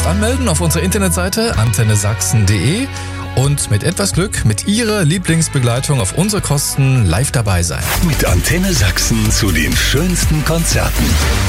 anmelden auf unserer Internetseite antennesachsen.de und mit etwas Glück mit Ihrer Lieblingsbegleitung auf unsere Kosten live dabei sein. Mit Antenne Sachsen zu den schönsten Konzerten.